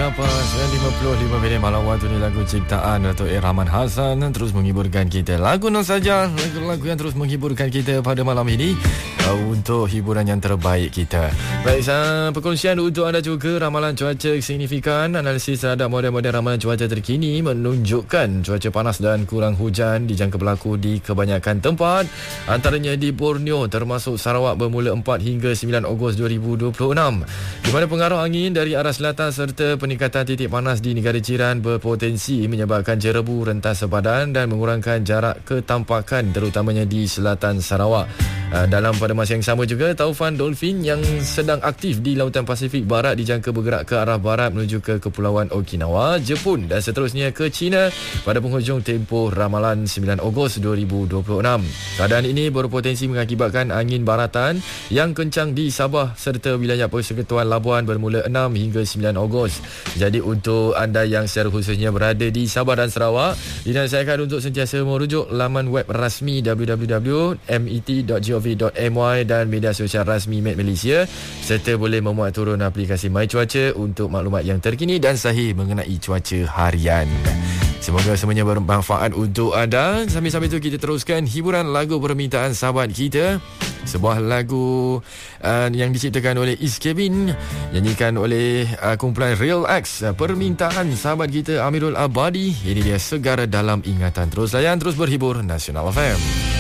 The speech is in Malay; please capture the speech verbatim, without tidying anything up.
Kenapa sembilan lima puluh lima minit malam waktu ni lagu ciptaan Dato' A. Rahman Hassan terus menghibur kita. Lagu non saja, lagu-lagu yang terus menghiburkan kita pada malam ini uh, untuk hiburan yang terbaik kita. Baik, uh, perkongsian untuk anda juga ramalan cuaca signifikan. Analisis terhadap model-model ramalan cuaca terkini menunjukkan cuaca panas dan kurang hujan dijangka berlaku di kebanyakan tempat, antaranya di Borneo termasuk Sarawak bermula empat hingga sembilan Ogos dua ribu dua puluh enam, di mana pengaruh angin dari arah selatan serta peningkatan titik panas di negara jiran berpotensi menyebabkan jerebu rentas sepadan dan mengurangkan jarak ketampakan terutamanya di selatan Sarawak. Dalam pada masa yang sama juga, taufan dolphin yang sedang aktif di Lautan Pasifik Barat dijangka bergerak ke arah barat menuju ke Kepulauan Okinawa, Jepun dan seterusnya ke China pada penghujung tempoh ramalan sembilan Ogos dua ribu dua puluh enam. Keadaan ini berpotensi mengakibatkan angin baratan yang kencang di Sabah serta wilayah Persekutuan Labuan bermula enam hingga sembilan Ogos. Jadi untuk anda yang secara khususnya berada di Sabah dan Sarawak, dinasihatkan untuk sentiasa merujuk laman web rasmi w w w dot met dot gov dot my dan media sosial rasmi Met Malaysia, serta boleh memuat turun aplikasi My Cuaca untuk maklumat yang terkini dan sahih mengenai cuaca harian. Semoga semuanya bermanfaat untuk anda. Sambil-sambil itu kita teruskan hiburan lagu permintaan sahabat kita. Sebuah lagu uh, yang diciptakan oleh East Kevin, nyanyikan oleh uh, kumpulan Real X. Uh, permintaan sahabat kita Amirul Abadi. Ini dia Segara Dalam Ingatan. Terus layan, terus berhibur Nasional F M.